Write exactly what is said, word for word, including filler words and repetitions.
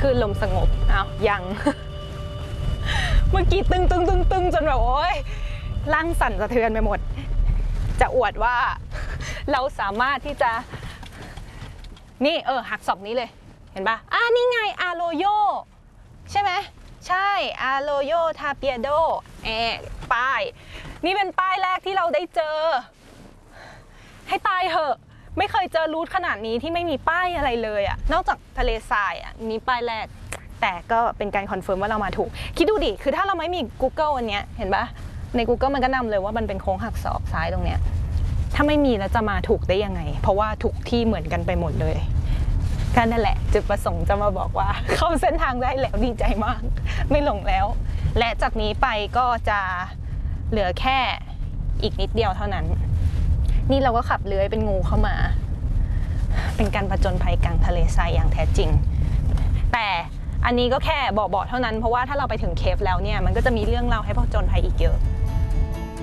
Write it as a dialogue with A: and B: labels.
A: คือลมสงบอ้าวยัง เมื่อกี้ตึงตึงตึงตึงจนแบบโอ๊ยร่างสั่นสะเทือนไปหมดจะอวดว่าเราสามารถที่จะนี่เออหักศอกนี้เลยเห็นปะอ่านี่ไงอาโรโยใช่ไหมใช่อาโรโยทาเปียโดแอบป้ายนี่เป็นป้ายแรกที่เราได้เจอให้ตายเหอะไม่เคยเจอรูทขนาดนี้ที่ไม่มีป้ายอะไรเลยอะนอกจากทะเลทรายอะนี่ป้ายแรกแต่ก็เป็นการคอนเฟิร์มว่าเรามาถูกคิดดูดิคือถ้าเราไม่มี Google อันเนี้ยเห็นปะใน Google มันก็นำเลยว่ามันเป็นโค้งหักศอกซ้ายตรงเนี้ยถ้าไม่มีแล้วจะมาถูกได้ยังไงเพราะว่าทุกที่เหมือนกันไปหมดเลยก็นั่นแหละจุดประสงค์จะมาบอกว่าเข้าเส้นทางได้แล้วดีใจมากไม่หลงแล้วและจากนี้ไปก็จะเหลือแค่อีกนิดเดียวเท่านั้นนี่เราก็ขับเลื้อยเป็นงูเข้ามาเป็นการผจญภัยกลางทะเลทรายอย่างแท้จริงแต่อันนี้ก็แค่เบาๆเท่านั้นเพราะว่าถ้าเราไปถึงเคฟแล้วเนี่ยมันก็จะมีเรื่องเล่าให้ผจญภัยอีกเยอะ